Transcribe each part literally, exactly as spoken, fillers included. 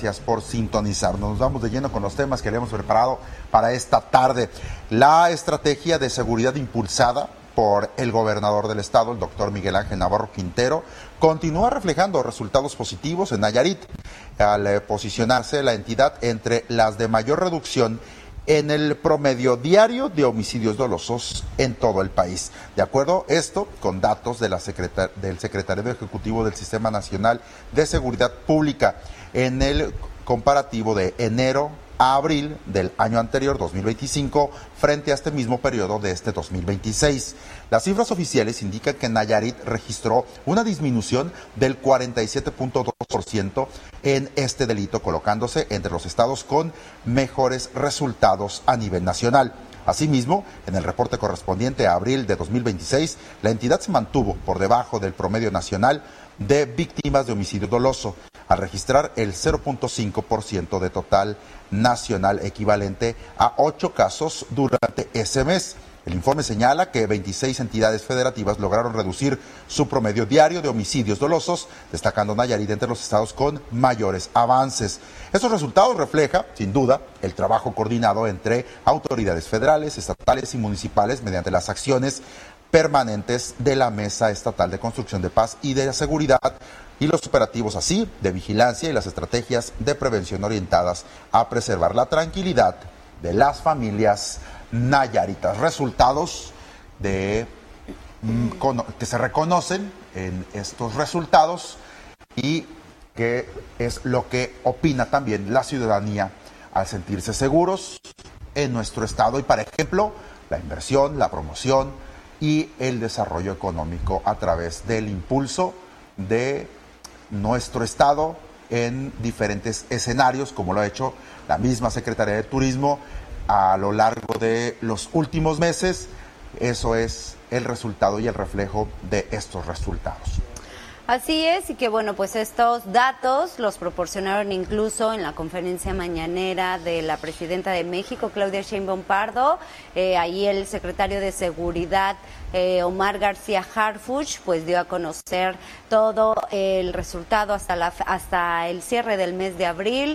gracias por sintonizarnos. Nos vamos de lleno con los temas que le hemos preparado para esta tarde. La estrategia de seguridad impulsada por el gobernador del estado, el doctor Miguel Ángel Navarro Quintero, continúa reflejando resultados positivos en Nayarit, al eh, posicionarse la entidad entre las de mayor reducción en el promedio diario de homicidios dolosos en todo el país. De acuerdo esto con datos de la secretar- del secretario ejecutivo del Sistema Nacional de Seguridad Pública en el comparativo de enero a abril del año anterior, dos mil veinticinco, frente a este mismo periodo de este dos mil veintiséis. Las cifras oficiales indican que Nayarit registró una disminución del cuarenta y siete punto dos por ciento en este delito, colocándose entre los estados con mejores resultados a nivel nacional. Asimismo, en el reporte correspondiente a abril de dos mil veintiséis, la entidad se mantuvo por debajo del promedio nacional de víctimas de homicidio doloso, al registrar el cero punto cinco por ciento de total nacional, equivalente a ocho casos durante ese mes. El informe señala que veintiséis entidades federativas lograron reducir su promedio diario de homicidios dolosos, destacando Nayarit entre los estados con mayores avances. Estos resultados reflejan, sin duda, el trabajo coordinado entre autoridades federales, estatales y municipales mediante las acciones permanentes de la Mesa Estatal de Construcción de Paz y de Seguridad y los operativos así de vigilancia y las estrategias de prevención orientadas a preservar la tranquilidad de las familias nayaritas. Resultados de, que se reconocen en estos resultados y que es lo que opina también la ciudadanía al sentirse seguros en nuestro estado y, por ejemplo, la inversión, la promoción y el desarrollo económico a través del impulso de nuestro estado en diferentes escenarios, como lo ha hecho la misma Secretaría de Turismo a lo largo de los últimos meses. Eso es el resultado y el reflejo de estos resultados. Así es, y que bueno, pues estos datos los proporcionaron incluso en la conferencia mañanera de la presidenta de México, Claudia Sheinbaum Pardo. Eh, ahí el secretario de Seguridad, eh, Omar García Harfuch, pues dio a conocer todo el resultado hasta la hasta el cierre del mes de abril,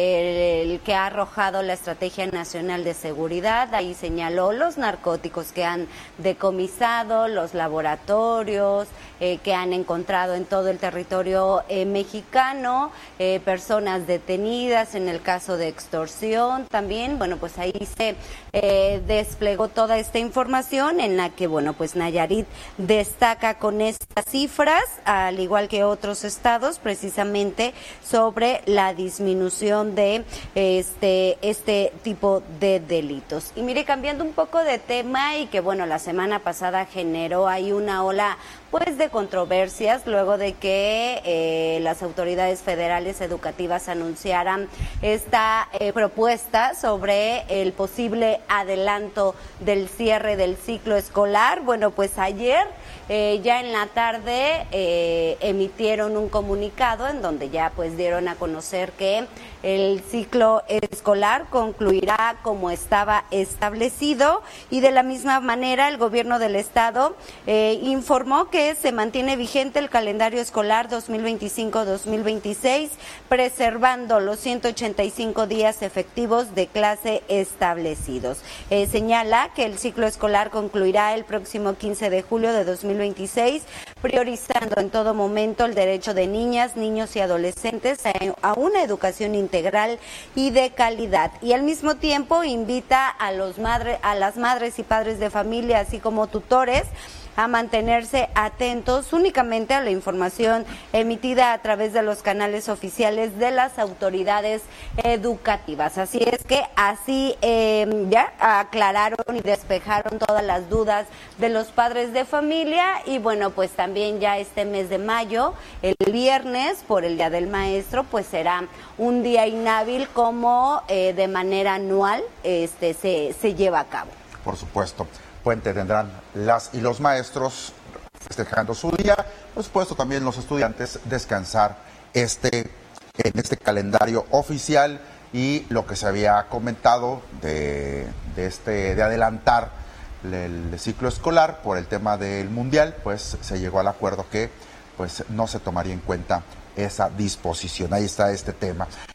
eh, el que ha arrojado la Estrategia Nacional de Seguridad. Ahí señaló los narcóticos que han decomisado, los laboratorios eh, que han encontrado en todo el territorio eh, mexicano, eh, personas detenidas en el caso de extorsión también. Bueno, pues ahí se eh, desplegó toda esta información en la que, bueno, pues Nayarit destaca con estas cifras, al igual que otros estados, precisamente sobre la disminución de este, este tipo de delitos. Y mire, cambiando un poco de tema, y que bueno, la semana pasada generó ahí una ola pues de controversias luego de que eh, las autoridades federales educativas anunciaran esta eh, propuesta sobre el posible adelanto del cierre del ciclo escolar. Bueno, pues ayer eh, ya en la tarde eh, emitieron un comunicado en donde ya pues dieron a conocer que el ciclo escolar concluirá como estaba establecido, y de la misma manera el gobierno del estado eh, informó que se mantiene vigente el calendario escolar dos mil veinticinco dos mil veintiséis, preservando los ciento ochenta y cinco días efectivos de clase establecidos. Eh, señala que el ciclo escolar concluirá el próximo quince de julio de dos mil veintiséis, priorizando en todo momento el derecho de niñas, niños y adolescentes a, a una educación integral y de calidad. Y al mismo tiempo invita a los madre, a las madres y padres de familia, así como tutores, a mantenerse atentos únicamente a la información emitida a través de los canales oficiales de las autoridades educativas. Así es que así eh, ya aclararon y despejaron todas las dudas de los padres de familia. Y bueno, pues también ya este mes de mayo, el viernes, por el Día del Maestro, pues será un día inhábil como eh, de manera anual este se, se lleva a cabo. Por supuesto. Puente tendrán las y los maestros festejando su día, por supuesto también los estudiantes descansar este en este calendario oficial. Y lo que se había comentado de, de este de adelantar el, el ciclo escolar por el tema del mundial, pues se llegó al acuerdo que pues no se tomaría en cuenta esa disposición. Ahí está este tema.